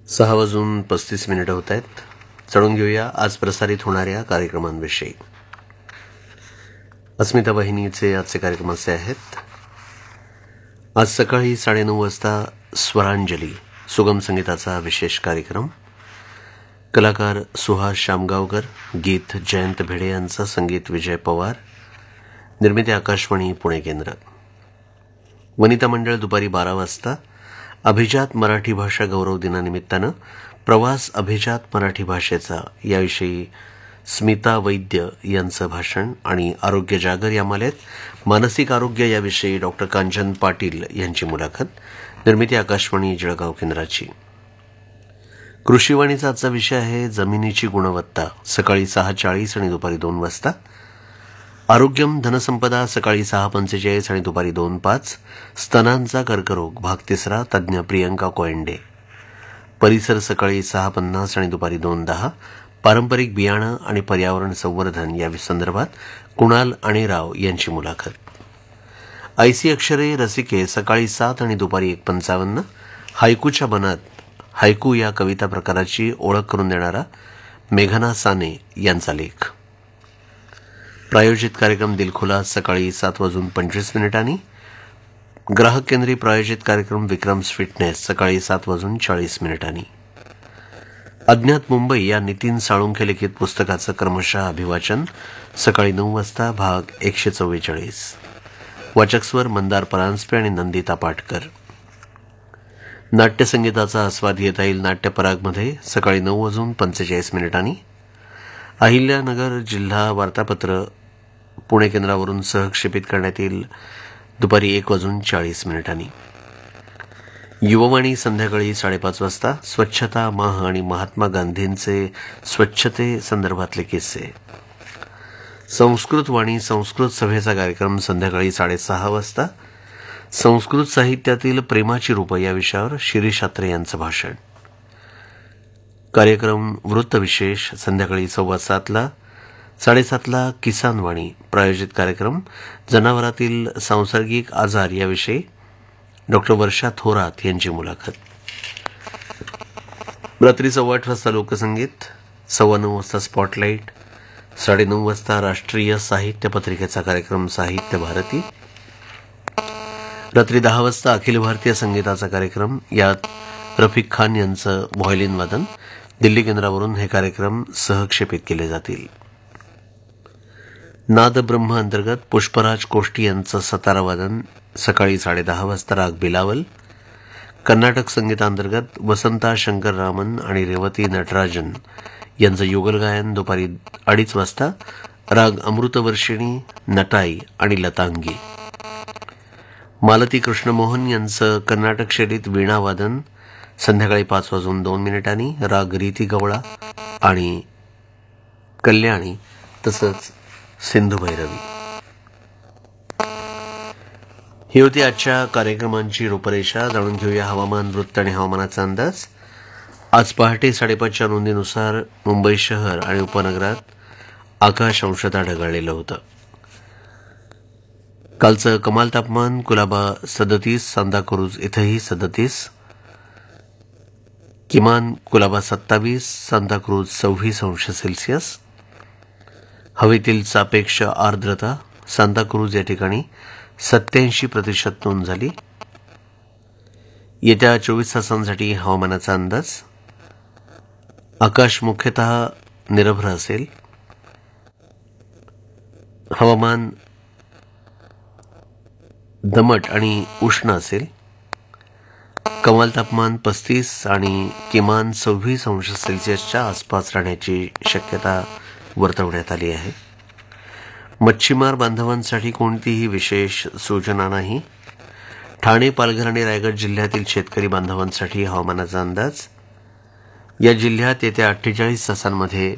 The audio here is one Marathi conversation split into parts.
6:35 होत आहेत. जाणून घेऊया आज प्रसारित होणाऱ्या कार्यक्रमांविषयी. अस्मिता वाहिनीचे आजचे कार्यक्रम असे आहेत. आज सकाळी 9:30 वाजता स्वरांजली सुगम संगीताचा विशेष कार्यक्रम. कलाकार सुहास शामगावकर, गीत जयंत भिडे यांचं, संगीत विजय पवार, निर्मिती आकाशवाणी पुणे केंद्र. वनिता मंडळ दुपारी 12 वाजता अभिजात मराठी भाषा गौरव दिनानिमित्तानं प्रवास अभिजात मराठी भाषेचा याविषयी स्मिता वैद्य यांचं भाषण आणि आरोग्य जागर या मालेत मानसिक आरोग्य याविषयी डॉक्टर कांचन पाटील यांची मुलाखत. निर्मिती आकाशवाणी जळगाव केंद्राची. कृषीवाणीचा आजचा विषय आहे जमिनीची गुणवत्ता, सकाळी 6:40 आणि दुपारी 2 वाजता. आरोग्यम धनसंपदा सकाळी 6:45 आणि दुपारी 2:05. स्तनांचा कर्करोग भाग 3, तज्ज्ञ प्रियंका कोयंडे. परिसर सकाळी 6:50 आणि दुपारी 2:10. पारंपरिक बियाणं आणि पर्यावरण संवर्धन या संदर्भात कुणाल आणि राव यांची मुलाखत. ऐसी अक्षरे रसिके सकाळी 7 आणि दुपारी 1:55. हायकूच्या बनात हायकू या कविता प्रकाराची ओळख करून देणारा मेघना साने यांचा लेख. प्रायोजित कार्यक्रम दिलखुलास सकाळी 7:25. ग्राहक केंद्रीय प्रायोजित कार्यक्रम विक्रम्स फिटनेस सकाळी 7:40. अज्ञात मुंबई या नितीन साळुंखे लिखित पुस्तकाचं क्रमशः अभिवाचन सकाळी 9 वाजता, भाग 144. वाचक स्वर मंदार परांजपे आणि नंदिता पाटकर. नाट्यसंगीताचा आस्वाद घेता येईल नाट्यपरागमध्ये सकाळी 9:45. अहिल्यानगर जिल्हा वार्तापत्र पुणे केंद्रावरून सहक्षेपित करण्यात येईल दुपारी 1:40. युववाणी संध्याकाळी 5:30 वाजता. स्वच्छता माह आणि महात्मा गांधींचे स्वच्छते संदर्भातले किस्से. संस्कृत वाणी संस्कृत सभेचा कार्यक्रम संध्याकाळी 6:30 वाजता. संस्कृत साहित्यातील प्रेमाची रूपं या विषयावर शिरीष आत्रे यांचं भाषण. कार्यक्रम वृत्तविशेष संध्याकाळी 7:15. 7:30 किसान वाणी प्रायोजित कार्यक्रम जनावरातील सांसर्गिक आजार याविषयी डॉक्टर वर्षा थोरात यांची मुलाखत. रात्री 8:15 वाजता लोकसंगीत. 9:15 वाजता स्पॉटलाईट. 9:30 वाजता राष्ट्रीय साहित्य पत्रिकेचा कार्यक्रम साहित्य भारती. रात्री 10 वाजता अखिल भारतीय संगीताचा कार्यक्रम. यात रफिक खान यांचं व्हायोलिन वादन. दिल्ली केंद्रावरून हे कार्यक्रम सहक्षेपित केले जातील. नाद ब्रह्म अंतर्गत पुष्पराज कोष्टी यांचं सतारा वादन सकाळी 10:30 वाजता. राग बिलावल. कर्नाटक संगीतांतर्गत वसंता शंकर रामन आणि रेवती नटराजन यांचं युगलगायन दुपारी 2:30 वाजता. राग अमृतवर्षिणी, नटाई आणि लतांगी. मालती कृष्णमोहन यांचं कर्नाटक शैलीत वीणा वादन संध्याकाळी 5:02. राग रीती गवळा आणि कल्याणी तसंच सिंधू भैरवी. ही होती आजच्या कार्यक्रमांची रूपरेषा. जाणून घेऊया हवामान, वृत्त आणि हवामानाचा अंदाज. आज पहाटे 5:30च्या नोंदीनुसार मुंबई शहर आणि उपनगरात आकाश अंशतः ढगाळलेलं होतं. कालचं कमाल तापमान कुलाबा 37, सांताक्रूज इथंही 37, किमान कुलाबा 27, सांताक्रूज 26 अंश सेल्सिअस. हवेतील सापेक्ष आर्द्रता सांताक्रूज या ठिकाणी 87% नोंद झाली. येत्या 24 तासांसाठी हवामानाचा अंदाज. आकाश मुख्यतः निरभ्र असेल. हवामान दमट आणि उष्ण असेल. कमाल तापमान 35 आणि किमान 26 अंश सेल्सिअसच्या आसपास राहण्याची शक्यता वर्तवण्यात आली आहे. मच्छीमार बांधवांसाठी कोणतीही विशेष सूचना नाही. ठाणे, पालघर आणि रायगड जिल्ह्यातील शेतकरी बांधवांसाठी हवामानाचा अंदाज. या जिल्ह्यात येत्या 48 तासांमध्ये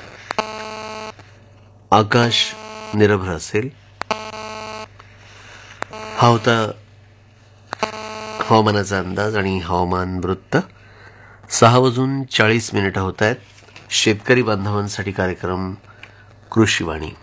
आकाश निरभ्र असेल. हा होता हवामानाचा अंदाज आणि हवामान वृत्त. 6:40 होत आहेत. शेतकरी बांधवांसाठी कार्यक्रम कृषीवाणी.